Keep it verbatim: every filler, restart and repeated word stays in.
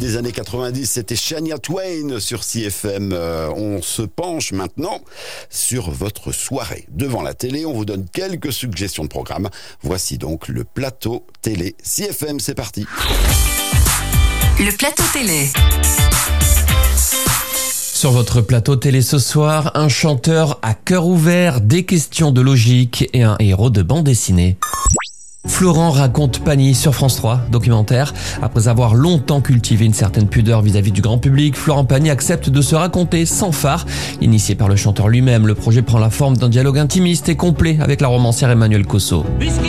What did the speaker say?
des années quatre-vingt-dix, c'était Shania Twain sur C F M. Euh, on se penche maintenant sur votre soirée. Devant la télé, on vous donne quelques suggestions de programmes. Voici donc le plateau télé C F M, c'est parti. Le plateau télé. Sur votre plateau télé ce soir, un chanteur à cœur ouvert, des questions de logique et un héros de bande dessinée. Florent raconte Pagny sur France trois, documentaire. Après avoir longtemps cultivé une certaine pudeur vis-à-vis du grand public, Florent Pagny accepte de se raconter sans phare. Initié par le chanteur lui-même, le projet prend la forme d'un dialogue intimiste et complet avec la romancière Emmanuelle Cosso.